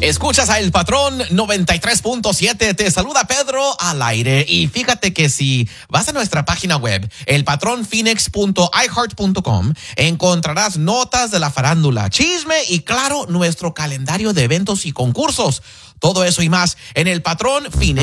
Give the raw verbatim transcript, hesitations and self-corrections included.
Escuchas a El Patrón noventa y tres punto siete. Te saluda Pedro al aire. Y fíjate que si vas a nuestra página web, el patrón phoenix punto i heart punto com, encontrarás notas de la farándula, chisme y, claro, nuestro calendario de eventos y concursos. Todo eso y más en El Patrón Phoenix.